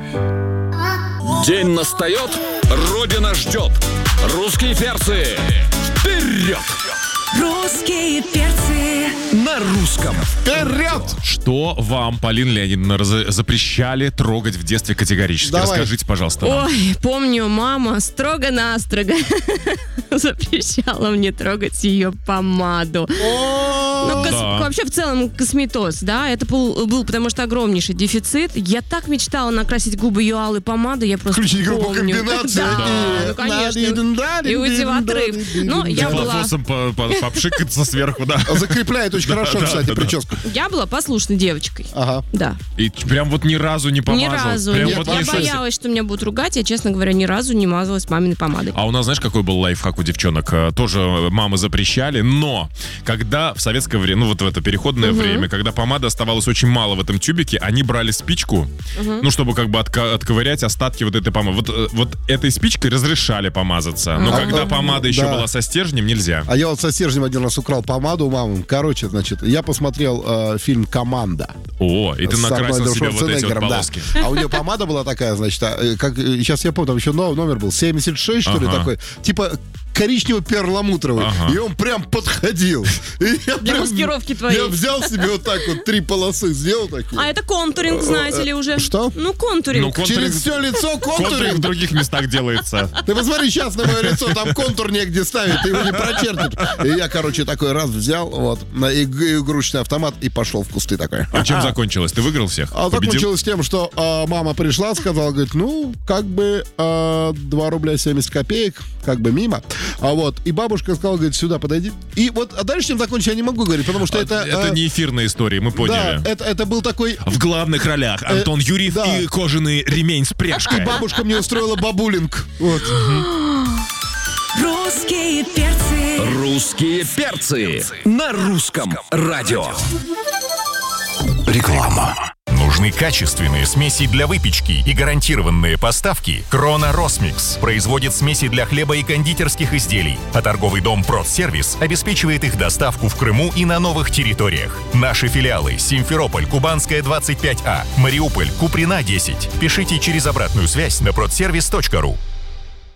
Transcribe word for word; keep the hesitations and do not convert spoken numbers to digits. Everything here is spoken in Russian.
День настает, Родина ждет. Русские перцы, вперед! Русские перцы на русском. Вперед! Что вам, Полина Леонидовна, раз- запрещали трогать в детстве категорически? Давай. Расскажите, пожалуйста. нам. Ой, помню, мама строго-настрого запрещала мне трогать ее помаду. Ну, кос- Да. вообще, в целом, косметоз, да, это был, был потому что огромнейший дефицит. Я так мечтала накрасить губы ее алой помадой, я просто Включить группу помню. комбинации. Да, ну, конечно. И уйти в отрыв. Ну, я была, Флофосом по- по- попшикаться сверху, да. Закрепляет очень хорошо, да, кстати, да, да. прическу. я была послушной девочкой. Ага. Да. И прям вот ни разу не помазал. Ни разу. Прям Нет, вот я ни- боялась, что меня будут ругать. Я, честно говоря, ни разу не мазалась маминой помадой. А у нас, знаешь, какой был лайфхак у девчонок? Э, Тоже мамы запрещали, но когда в советское время, ну вот в это переходное время, когда помады оставалось очень мало в этом тюбике, они брали спичку, ну, чтобы как бы отка- отковырять остатки вот этой помады. Вот, э, вот этой спичкой разрешали помазаться, но А, когда а, помада еще да. была со стержнем, нельзя. А я вот со стержнем один раз украл помаду у мамы. Короче, значит, я посмотрел э, фильм «Команда». О, и ты С накрасил Арнольдом себе вот эти вот Шварценеггером, да. полоски. А у нее помада была такая, значит, а, э, как, э, сейчас я помню, там еще но- номер был, семьдесят шесть, что ли, Ага. такой, типа коричнево-перламутровый. Ага. И он прям подходил. И я Для прям- маскировки твоей. Я взял себе вот так вот три полосы, сделал такие. А это контуринг, знаете ли, уже. Что? Ну, контуринг. Ну, контуринг, Через все лицо контуринг в контуринг. других местах делается. Ты посмотри сейчас на мое лицо, там контур негде ставить, ты его не прочертишь. И я, короче, такой раз взял, вот, на иг- игрушечный автомат и пошел в кусты такой. А чем закончилось? Ты выиграл всех? А Победил? закончилось тем, что а, мама пришла, сказала, говорит, ну, как бы а, два рубля семьдесят копеек, как бы мимо. А вот, и бабушка сказала, говорит, сюда подойди. И вот, а дальше чем закончить я не могу говорить, потому что это... Это а, не эфирная история, мы поняли. Да, это, это был такой... В главных ролях Антон Юрьев да. и кожаный ремень с пряжкой. И бабушка мне устроила бабулинг. Вот. русские перцы. Русские перцы на русском радио. Реклама. Нужны качественные смеси для выпечки и гарантированные поставки? Крона Росмикс производит смеси для хлеба и кондитерских изделий, а торговый дом Продсервис обеспечивает их доставку в Крыму и на новых территориях. Наши филиалы: Симферополь, Кубанская, двадцать пять А, Мариуполь, Куприна, десять. Пишите через обратную связь на продсервис точка ру.